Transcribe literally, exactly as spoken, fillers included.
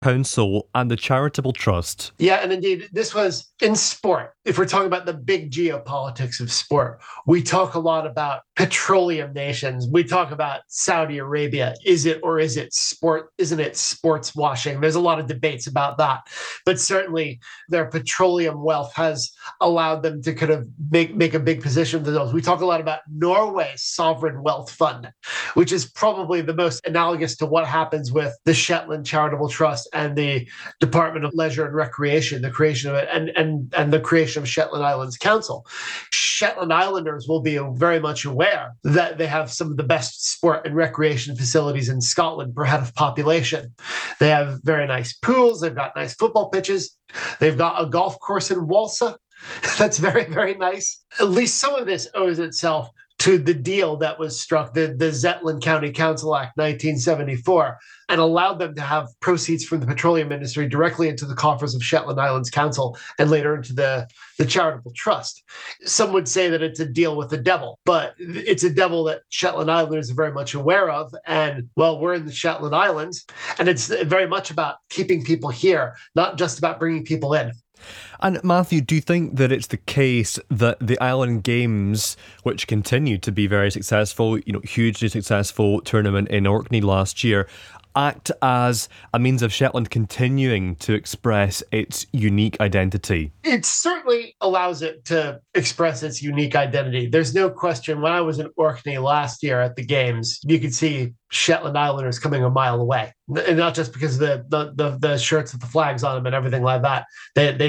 Council and the Charitable Trust. Yeah, and indeed, this was in sport. If we're talking about the big geopolitics of sport, we talk a lot about petroleum nations. We talk about Saudi Arabia. Is it or is it sport? Isn't it sports washing? There's a lot of debates about that. But certainly their petroleum wealth has allowed them to kind of make, make a big position for those. We talk a lot about Norway's sovereign wealth fund, which is probably the most analogous to what happens with the Shetland Charitable Trust and the Department of Leisure and Recreation, the creation of it, and, and, and the creation of Shetland Islands Council. Shetland Islanders will be very much aware that they have some of the best sport and recreation facilities in Scotland per head of population. They have very nice pools, they've got nice football pitches, they've got a golf course in Walsa. That's very, very nice. At least some of this owes itself to the deal that was struck, the, the Zetland County Council Act nineteen seventy-four, and allowed them to have proceeds from the petroleum industry directly into the coffers of Shetland Islands Council and later into the, the charitable trust. Some would say that it's a deal with the devil, but it's a devil that Shetland Islanders are very much aware of. And, well, we're in the Shetland Islands, and it's very much about keeping people here, not just about bringing people in. And Matthew, do you think that it's the case that the Island Games, which continued to be very successful, you know, hugely successful tournament in Orkney last year, act as a means of Shetland continuing to express its unique identity? It certainly allows it to express its unique identity. There's no question. When I was in Orkney last year at the Games, you could see Shetland Islanders coming a mile away, and not just because of the the the, the shirts with the flags on them and everything like that. They they